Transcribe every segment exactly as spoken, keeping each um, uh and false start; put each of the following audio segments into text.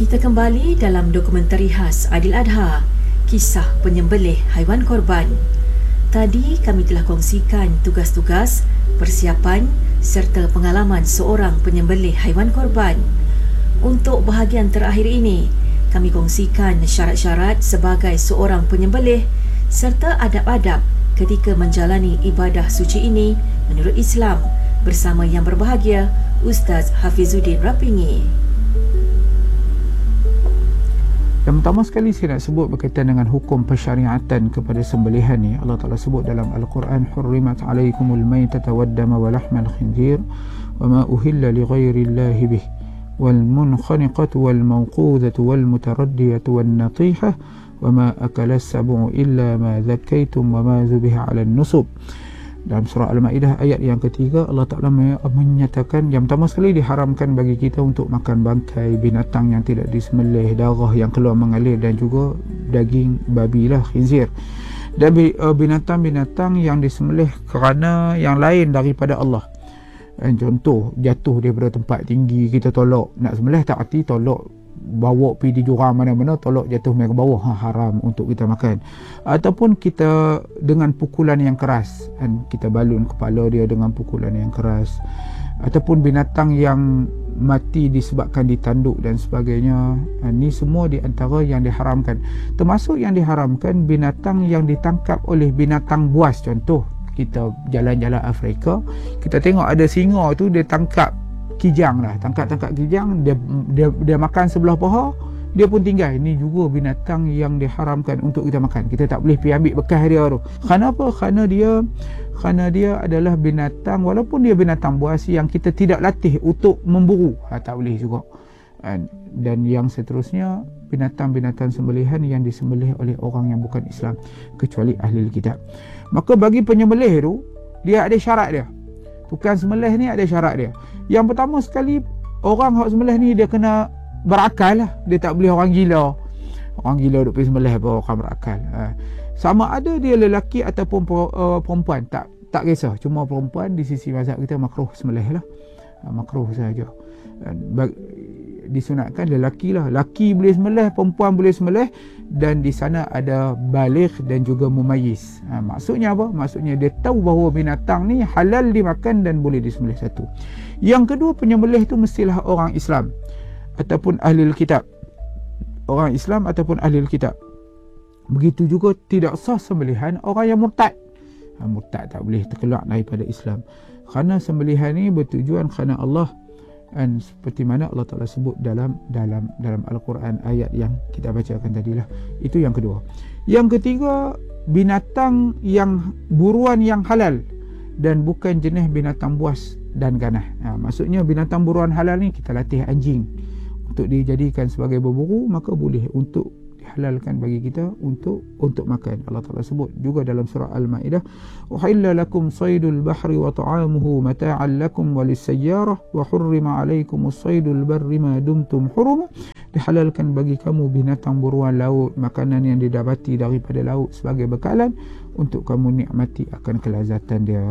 Kita kembali dalam dokumentari khas Aidil Adha, kisah penyembelih haiwan korban. Tadi kami telah kongsikan tugas-tugas, persiapan serta pengalaman seorang penyembelih haiwan korban. Untuk bahagian terakhir ini, kami kongsikan syarat-syarat sebagai seorang penyembelih serta adab-adab ketika menjalani ibadah suci ini menurut Islam bersama yang berbahagia Ustaz Hafizuddin Rapingi. Yang pertama sekali saya nak sebut berkaitan dengan hukum persyariatan kepada sembelihan ni. Allah Ta'ala sebut dalam Al-Quran, hurrimat alaikumul maytata waddama wa lahmal khinzir wa ma uhilla li ghairillahi bih wal munkhaniqatu wal mawqudatu wal mutaraddiyatu wal natihah wa ma akala as-sab'u illa ma dhakkaytum wa ma zubiha 'ala an-nusub. Dalam surah Al-Ma'idah ayat yang ketiga, Allah Ta'ala menyatakan yang pertama sekali diharamkan bagi kita untuk makan bangkai binatang yang tidak disembelih, darah yang keluar mengalir dan juga daging babi lah, khinzir. Dan binatang-binatang yang disembelih kerana yang lain daripada Allah. Dan contoh, jatuh daripada tempat tinggi, kita tolak nak sembelih, tak arti tolak bawa pergi di jurang mana-mana, tolak jatuh ke bawah, ha, haram untuk kita makan. Ataupun kita dengan pukulan yang keras, kan, kita balun kepala dia dengan pukulan yang keras. Ataupun binatang yang mati disebabkan ditanduk dan sebagainya. Ini semua di antara yang diharamkan. Termasuk yang diharamkan binatang yang ditangkap oleh binatang buas. Contoh, kita jalan-jalan Afrika, kita tengok ada singa tu, dia tangkap kijang lah, tangkap-tangkap kijang, dia, dia dia makan sebelah paha, dia pun tinggal. Ini juga binatang yang diharamkan untuk kita makan. Kita tak boleh pergi ambil bekas dia tu. Kenapa? Kerana dia kerana dia adalah binatang, walaupun dia binatang buas yang kita tidak latih untuk memburu, ha, tak boleh juga. Dan yang seterusnya, binatang-binatang sembelihan yang disembelih oleh orang yang bukan Islam, kecuali ahli kitab. Maka bagi penyembelih tu, dia ada syarat dia. Tukang sembelih ni ada syarat dia. Yang pertama sekali, orang hak sembelih ni dia kena berakal lah. Dia tak boleh orang gila. Orang gila duk pergi sembelih apa, orang berakal. Ha. Sama ada dia lelaki ataupun uh, perempuan, tak tak kisah. Cuma perempuan di sisi mazhab kita makruh sembelih lah. Ha, makruh saja. Bag- disunatkan lelaki lah. Laki boleh sembelih, perempuan boleh sembelih, dan di sana ada baligh dan juga mumayyiz. Ha, maksudnya apa? Maksudnya dia tahu bahawa binatang ni halal dimakan dan boleh disembelih, satu. Yang kedua, penyembelih tu mestilah orang Islam ataupun ahli kitab. Orang Islam ataupun ahli kitab. Begitu juga tidak sah sembelihan orang yang murtad. Ha, murtad tak boleh terkeluar daripada Islam. Kerana sembelihan ni bertujuan kerana Allah. Dan seperti mana Allah Ta'ala sebut dalam dalam dalam Al-Quran ayat yang kita bacakan tadilah. Itu yang kedua. Yang ketiga, binatang yang buruan yang halal dan bukan jenis binatang buas dan ganah. Ha, maksudnya binatang buruan halal ni, kita latih anjing untuk dijadikan sebagai berburu, maka boleh untuk dihalalkan bagi kita untuk untuk makan. Allah Ta'ala sebut juga dalam surah Al-Ma'idah, uhilla lakum saydul bahri wa ta'amuhu mata'an lakum walis-sayyarah wa hurrima alaikumus saydul barri ma dumtum huruma. Dihalalkan bagi kamu binatang buruan laut, makanan yang didapati daripada laut sebagai bekalan untuk kamu nikmati akan kelazatan dia.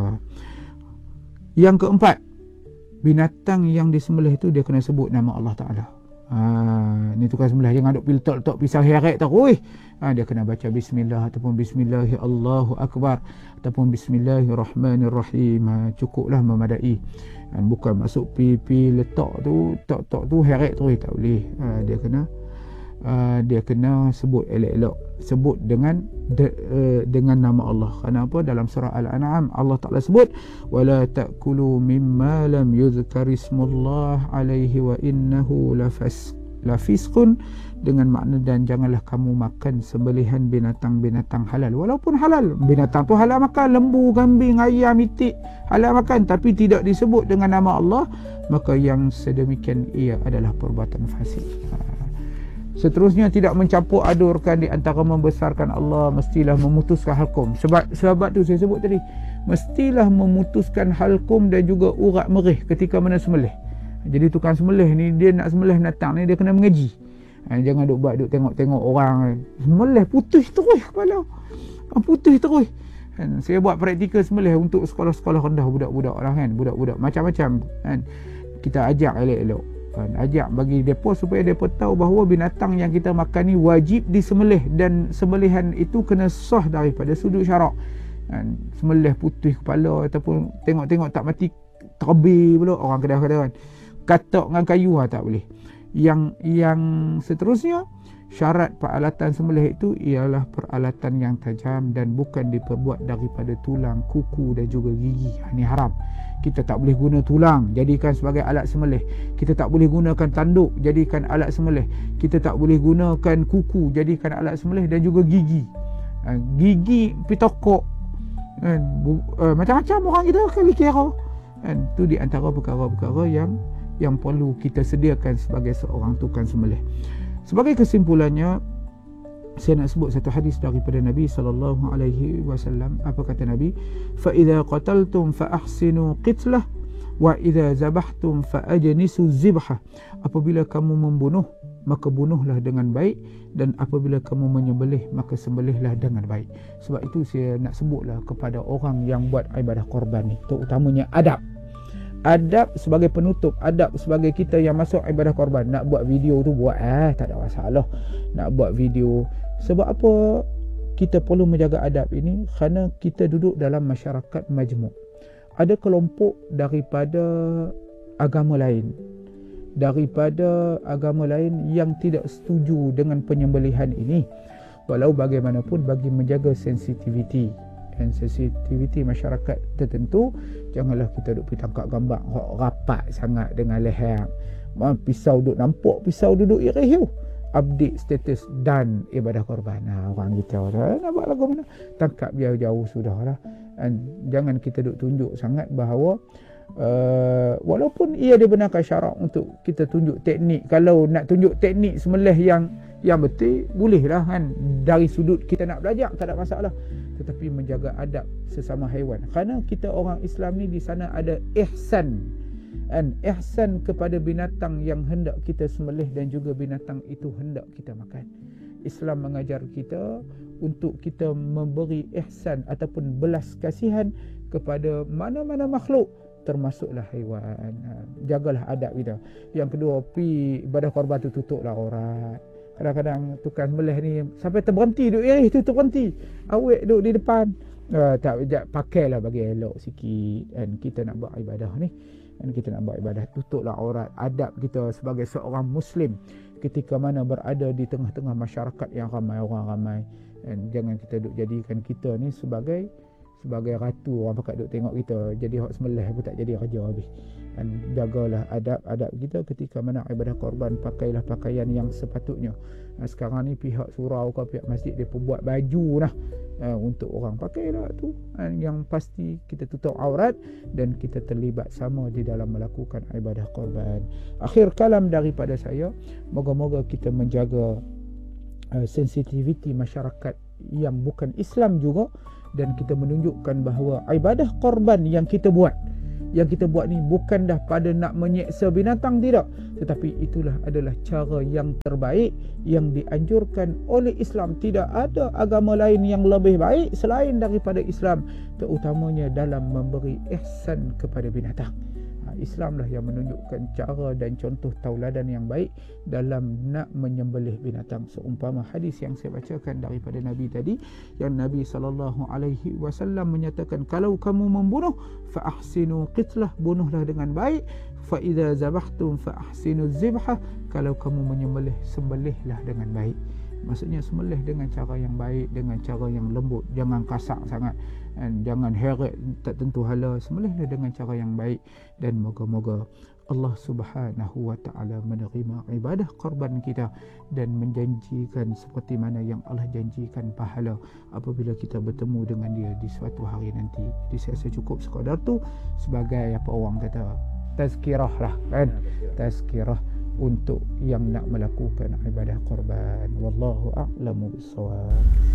Yang keempat, binatang yang disembelih itu dia kena sebut nama Allah Ta'ala. Ha, ni tukar sembelih, jangan duk letak-letak pisau heret terus. Ha, dia kena baca bismillah ataupun bismillahi Allahu akbar ataupun bismillahirrahmanirrahim. Ha, cukuplah, memadai. Ha, bukan masuk pi-pi letak tu, tok-tok tu heret terus, tak boleh. Ha, dia kena uh, dia kena sebut elok-elok, sebut dengan de, uh, dengan nama Allah. Kenapa? Dalam surah Al-An'am Allah Ta'ala sebut, wala ta'kulu mimma lam yuzkar ismullah alaihi wa innahu lafas lafisqun, dengan makna dan janganlah kamu makan sembelihan binatang-binatang halal. Walaupun halal, binatang tu halal makan, lembu, kambing, ayam, itik halal makan, tapi tidak disebut dengan nama Allah, maka yang sedemikian ia adalah perbuatan fasik. Ha. Seterusnya, tidak mencampur adurkan di antara membesarkan Allah, mestilah memutuskan halkum. Sebab sebab tu saya sebut tadi, mestilah memutuskan halkum dan juga urat merih ketika mana sembelih. Jadi tukang sembelih ni, dia nak sembelih binatang ni, dia kena mengaji. Ha, jangan duk buat duk tengok-tengok orang sembelih putih terus kepala. Ha, putih terus. Kan, saya buat praktikal sembelih untuk sekolah-sekolah rendah, budak-budak lah kan, budak-budak macam-macam kan. Kita ajak elok-elok. kan, ajak bagi depa supaya depa tahu bahawa binatang yang kita makan ni wajib disembelih, dan sembelihan itu kena sah daripada sudut syarak. Kan, sembelih putih kepala ataupun tengok-tengok tak mati terbih pula orang Kedah-Kedah kan, katak dengan kayu ha, tak boleh. Yang yang seterusnya, syarat peralatan sembelih itu ialah peralatan yang tajam dan bukan diperbuat daripada tulang, kuku dan juga gigi. Ha, ini haram. Kita tak boleh guna tulang jadikan sebagai alat sembelih. Kita tak boleh gunakan tanduk jadikan alat sembelih. Kita tak boleh gunakan kuku jadikan alat sembelih, dan juga gigi. Ha, gigi pitokok kan, uh, macam-macam orang kita kali kira kan. Itu di antara perkara-perkara yang yang perlu kita sediakan sebagai seorang tukang sembelih. Sebagai kesimpulannya, saya nak sebut satu hadis daripada Nabi sallallahu alaihi wasallam. Apa kata Nabi? Fa idza qataltum fa ahsinu qitlah wa idza zabahtum fa ajnisu zibhah. Apabila kamu membunuh, maka bunuhlah dengan baik, dan apabila kamu menyembelih, maka sembelihlah dengan baik. Sebab itu saya nak sebutlah kepada orang yang buat ibadah korban ni, terutamanya adab. Adab sebagai penutup, adab sebagai kita yang masuk ibadah korban. Nak buat video tu buat, eh tak ada masalah. Nak buat video. Sebab apa kita perlu menjaga adab ini? Kerana kita duduk dalam masyarakat majmuk. Ada kelompok daripada agama lain, daripada agama lain yang tidak setuju dengan penyembelihan ini. Walau bagaimanapun, bagi menjaga sensitiviti dan sensitiviti masyarakat tertentu, janganlah kita duduk pergi tangkap gambar rapat sangat dengan leher. Pisau duduk nampak, pisau duduk irih tu. Update status dan ibadah korban. Nah, orang kita nak buat lagu mana? Tangkap jauh-jauh sudah lah. Dan jangan kita duduk tunjuk sangat bahawa Uh, walaupun ia dibenarkan syarak untuk kita tunjuk teknik. Kalau nak tunjuk teknik sembelih yang yang betul, bolehlah kan, dari sudut kita nak belajar, tak ada masalah. Tetapi menjaga adab sesama haiwan, kerana kita orang Islam ni di sana ada ihsan, dan ihsan kepada binatang yang hendak kita sembelih dan juga binatang itu hendak kita makan. Islam mengajar kita untuk kita memberi ihsan ataupun belas kasihan kepada mana-mana makhluk, termasuklah haiwan. Jagalah adab kita. Yang kedua, pi ibadah korban tu tutuplah aurat. Kadang-kadang tukang sembelih ni sampai terberhenti duk iris tu, terberhenti. Awek duk di depan. Uh, tak, pakailah bagi elok sikit. Dan kita nak buat ibadah ni, dan kita nak buat ibadah, tutuplah aurat. Adab kita sebagai seorang Muslim ketika mana berada di tengah-tengah masyarakat yang ramai, orang ramai. Dan jangan kita duk jadikan kita ni sebagai sebagai ratu, orang pakat duk tengok kita jadi hak sembelih pun tak jadi kerja habis. Dan jagalah adab-adab kita ketika mana ibadah korban. Pakailah pakaian yang sepatutnya. Nah, sekarang ni pihak surau ke pihak masjid dia pun buat baju lah uh, untuk orang pakailah tu. Dan yang pasti kita tutup aurat dan kita terlibat sama di dalam melakukan ibadah korban. Akhir kalam daripada saya, moga-moga kita menjaga uh, sensitiviti masyarakat yang bukan Islam juga, dan kita menunjukkan bahawa ibadah korban yang kita buat yang kita buat ni bukan dah pada nak menyeksa binatang, tidak, tetapi itulah adalah cara yang terbaik yang dianjurkan oleh Islam. Tidak ada agama lain yang lebih baik selain daripada Islam, terutamanya dalam memberi ihsan kepada binatang. Islamlah yang menunjukkan cara dan contoh tauladan yang baik dalam nak menyembelih binatang. Seumpama hadis yang saya bacakan daripada Nabi tadi, yang Nabi sallallahu alaihi wasallam menyatakan, kalau kamu membunuh fa ahsinu qitlah, bunuhlah dengan baik. Fa idza zabahtum fa ahsinu zibhah, kalau kamu menyembelih, sembelihlah dengan baik. Maksudnya sembelih dengan cara yang baik, dengan cara yang lembut, jangan kasar sangat, dan jangan heret tak tentu hala. Sembelihlah dengan cara yang baik, dan moga-moga Allah Subhanahu wa taala menerima ibadah korban kita dan menjanjikan seperti mana yang Allah janjikan pahala apabila kita bertemu dengan dia di suatu hari nanti. Jadi saya rasa cukup sekadar tu sebagai apa orang kata tazkirah lah kan, tazkirah untuk yang nak melakukan ibadah korban. Wallahu a'lamu bissawab.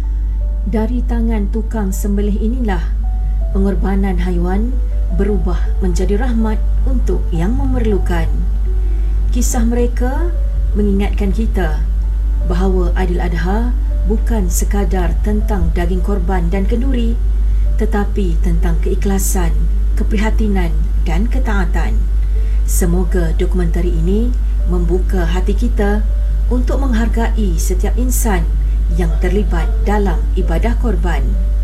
Dari tangan tukang sembelih inilah pengorbanan haiwan berubah menjadi rahmat untuk yang memerlukan. Kisah mereka mengingatkan kita bahawa Aidil Adha bukan sekadar tentang daging korban dan kenduri, tetapi tentang keikhlasan, keprihatinan dan ketaatan. Semoga dokumentari ini membuka hati kita untuk menghargai setiap insan yang terlibat dalam ibadah korban.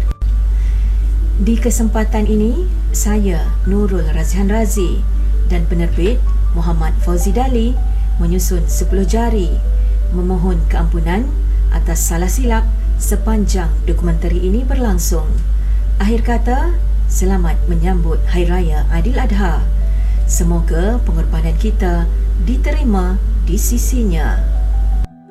Di kesempatan ini, saya Nurul Razihan Razi dan penerbit Muhammad Fauzi Dali menyusun sepuluh jari memohon keampunan atas salah silap sepanjang dokumentari ini berlangsung. Akhir kata, selamat menyambut Hari Raya Aidiladha. Semoga pengorbanan kita diterima di sisinya.